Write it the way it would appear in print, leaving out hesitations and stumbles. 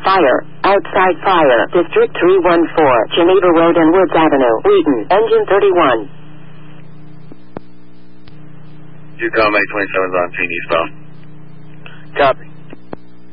Fire. Outside fire. District 314. Geneva Road and Woods Avenue. Wheaton. Engine 31. Yukon May 27's on scene eastbound. Copy.